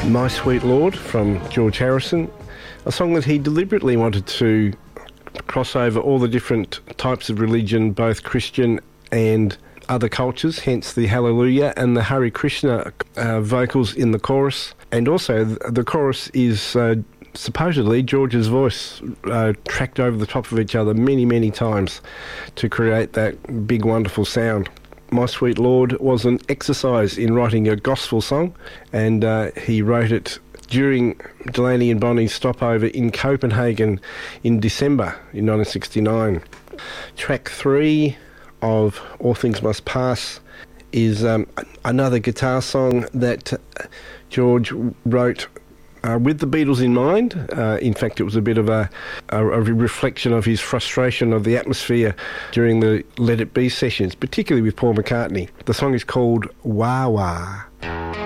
My Sweet Lord from George Harrison, a song that he deliberately wanted to cross over all the different types of religion, both Christian and other cultures, hence the Hallelujah and the Hare Krishna vocals in the chorus. And also the chorus is supposedly George's voice tracked over the top of each other many, many times to create that big, wonderful sound. My Sweet Lord was an exercise in writing a gospel song, and he wrote it during Delaney and Bonnie's stopover in Copenhagen in December in 1969. Track 3 of All Things Must Pass is another guitar song that George wrote with the Beatles in mind. In fact, it was a bit of a reflection of his frustration of the atmosphere during the Let It Be sessions, particularly with Paul McCartney. The song is called Wah Wah.